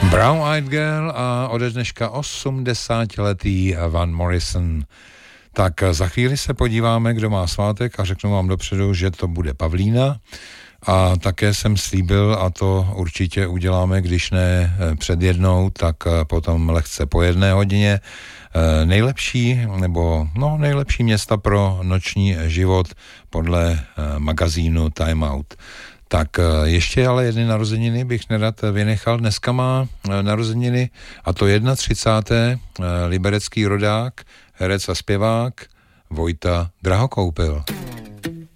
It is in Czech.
Brown Eyed Girl a ode dneška 80letý Van Morrison. Tak za chvíli se podíváme, kdo má svátek a řeknu vám dopředu, že to bude Pavlína. A také jsem slíbil, a to určitě uděláme, když ne před jednou, tak potom lehce po 1 hodině. Nejlepší města pro noční život podle magazínu Time Out. Tak ještě ale jedny narozeniny bych nerad vynechal. Dneska má narozeniny, a to 31. liberecký rodák, herec a zpěvák Vojta Drahokoupil.